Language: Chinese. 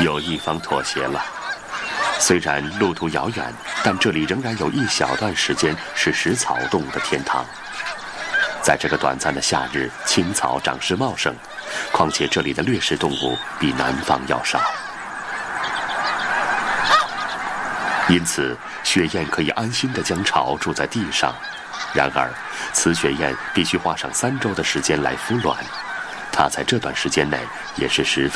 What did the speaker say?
有一方妥协了。虽然路途遥远，但这里仍然有一小段时间是食草动物的天堂。在这个短暂的夏日，青草长势茂盛，况且这里的掠食动物比南方要少，因此雪雁可以安心地将巢筑在地上。然而，雌雪雁必须花上3周的时间来孵卵，它在这段时间内也是十分